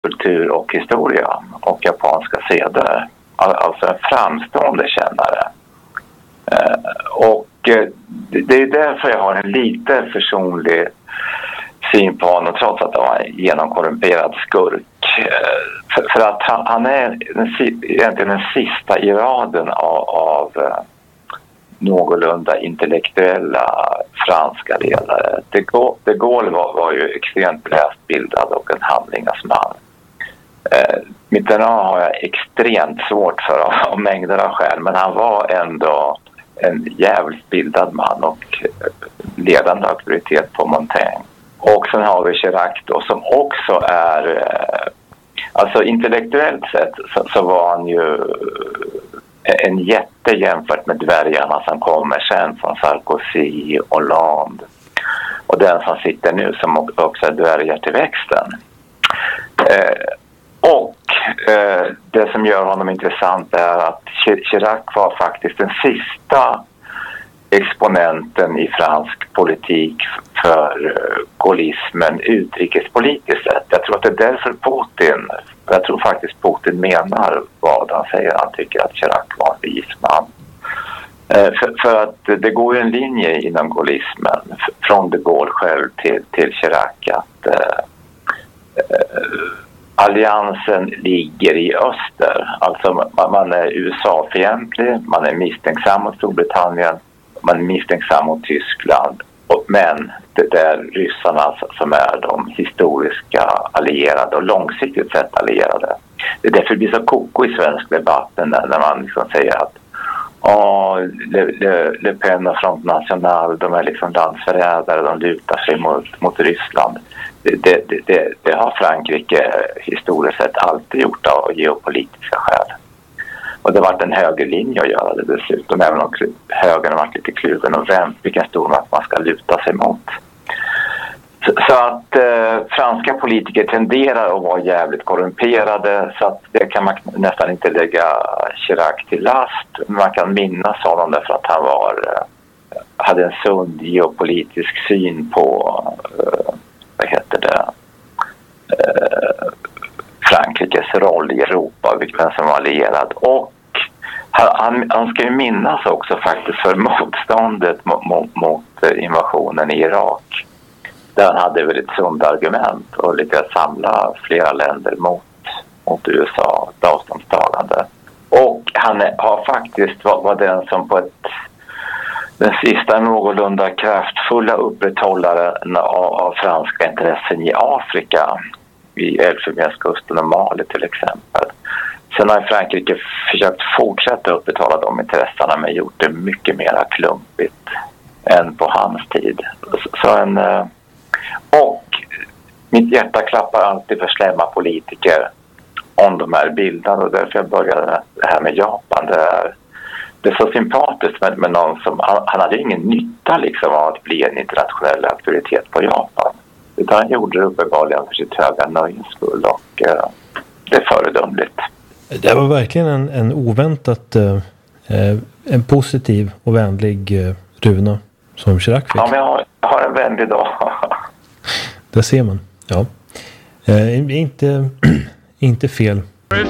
kultur och historia och japanska seder. Alltså en framstående kännare. Och det är därför jag har en lite personlig syn på honom, trots att han var en genomkorrumperad skurk. För att han är egentligen den sista i raden av någorlunda intellektuella franska ledare. De Gaulle var ju extremt läsbildad och en handlingarsman. Mitterrand har jag extremt svårt för av mängder av skäl, men han var ändå en jävligt bildad man och ledande auktoritet på Montaigne. Och sen har vi Chirac då, som också är, alltså intellektuellt sett så var han ju en jätte jämfört med dvärgarna som kommer sen från Sarkozy, Hollande och den som sitter nu som också är dvärgar till växten. Det som gör honom intressant är att Chirac var faktiskt den sista exponenten i fransk politik för gaullismen utrikespolitiskt sett. Jag tror att det är därför jag tror faktiskt Putin menar vad han säger. Han tycker att Chirac var en vis man. För att det går ju en linje inom gaullismen från de Gaulle själv till Chirac att alliansen ligger i öster. Alltså man är USA-fientlig, man är misstänksam mot Storbritannien, man är misstänksam mot Tyskland. Men det är ryssarna som är de historiska allierade och långsiktigt sett allierade. Det är därför det blir så koko i svensk debatt när man liksom säger att Le Pen och Front National, de är liksom landsförrädare, de lutar sig mot Ryssland. Det har Frankrike historiskt sett alltid gjort av geopolitiska skäl. Och det har varit en högerlinje att göra det dessutom, även om högern har varit lite kluven och vilken stormakt man ska luta sig mot. Så att franska politiker tenderar att vara jävligt korrumperade, så att det kan man nästan inte lägga Chirac till last. Man kan minnas honom därför att han hade en sund geopolitisk syn på Frankrikes roll i Europa, vilken som var allierad. Och han ska ju minnas också faktiskt för motståndet mot invasionen i Irak. Där han hade väldigt sunda argument och lyckades samla flera länder mot USA, ett avståndstagande. Och han har faktiskt var den som på den sista någorlunda kraftfulla upprätthållaren av franska intressen i Afrika, i Elfenbenskusten och Mali till exempel. Sen har Frankrike försökt fortsätta upprätthålla de intressena, men gjort det mycket mer klumpigt än på hans tid. Och mitt hjärta klappar alltid för slämma politiker om de är bildade, och därför jag började det här med Japan. Det är så sympatiskt med någon som, han hade ingen nytta liksom av att bli en internationell auktoritet på Japan. Utan han gjorde det uppenbarligen för sitt höga nöjes skull, och det är föredömligt. Det var verkligen en oväntat en positiv och vänlig Runa som Chirac fick. Ja, men jag har en vänlig dag. Det ser man, ja. Inte fel